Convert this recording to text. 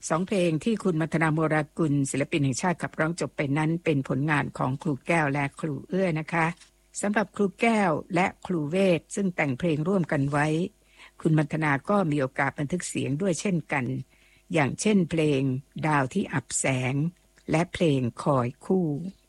2 เพลงที่คุณมัทนาโมรากุลศิลปินแห่งชาติขับร้องจบไปนั้นเป็นผลงานของครูแก้วและครูเอื้อนะคะสำหรับครูแก้วและครูเวทซึ่งแต่งเพลงร่วมกันไว้คุณมัทนาก็มีโอกาสบันทึกเสียงด้วยเช่นกันอย่างเช่นเพลงดาวที่อับแสงและเพลงคอยคู่